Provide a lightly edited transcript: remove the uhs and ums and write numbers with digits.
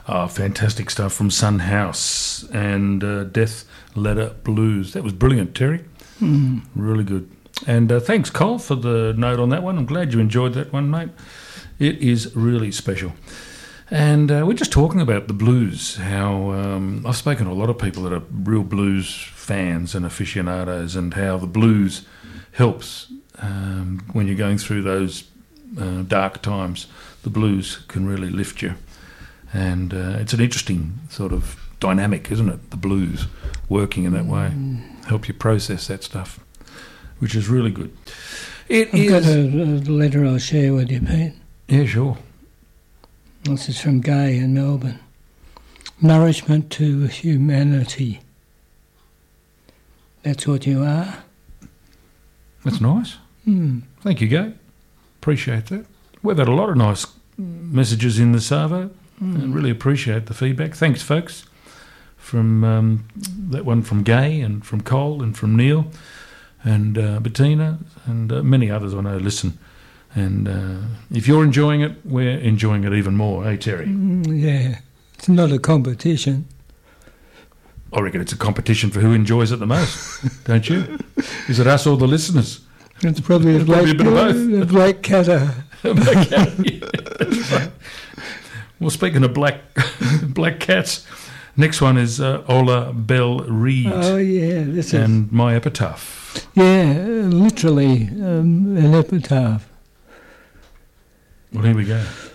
Fantastic stuff from Sun House and Death Ladder Blues. That was brilliant, Terry. Really good. And thanks, Cole, for the note on that one. I'm glad you enjoyed that one, mate. It is really special. And we're just talking about the blues, how I've spoken to a lot of people that are real blues fans and aficionados, and how the blues helps when you're going through those dark times. The blues can really lift you. And it's an interesting sort of dynamic, isn't it? The blues working in that way. Help you process that stuff, which is really good. I've got a letter I'll share with you, Pete. Yeah, sure. This is from Gay in Melbourne. Nourishment to humanity. That's what you are. That's nice. Thank you, Gay. Appreciate that. We've had a lot of nice messages in the Savo. And really appreciate the feedback. Thanks, folks. From that one from Gay and from Cole and from Neil and Bettina and many others I know listen. And if you're enjoying it, we're enjoying it even more, eh, Terry? Yeah, it's not a competition. I reckon it's a competition for who enjoys it the most, don't you? Is it us or the listeners? It's probably, a bit of both. A black catter. Right. Well, speaking of black cats, next one is Ola Bell Reed. Oh, yeah. And My Epitaph. Yeah, literally an epitaph. Well, here we go.